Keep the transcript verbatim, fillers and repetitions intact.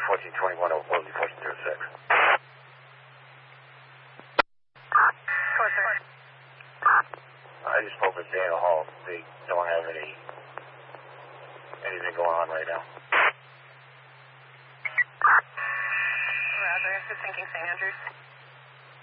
fourteen twenty-one, oh, fourteen oh six. I just spoke with Daniel Hall. They don't have any anything going on right now. Roger, just thinking Saint Andrews.